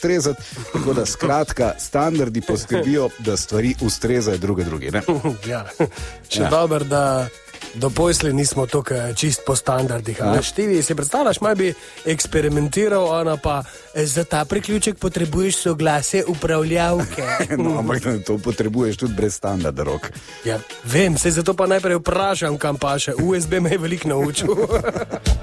ustrezati, tako da skratka, standardi poskrbijo, da stvari ustrezajo drugi, ne? Ja, še dobro, da do posle nismo tukaj čist po standardih. Ti si predstavljaš, maj bi eksperimentiral, ona pa za ta priključek potrebuješ soglasje upravljavke. No, ampak to potrebuješ tudi brez standarda rok. Ja, vem, se zato pa najprej vprašam, kam paše. USB me je veliko naučil.